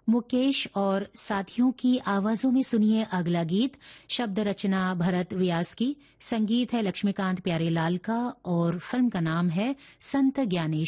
मुकेश और साथियों की आवाजों में सुनिए अगला गीत। शब्द रचना भरत व्यास की, संगीत है लक्ष्मीकांत प्यारेलाल का और फिल्म का नाम है संत ज्ञानेश्वर।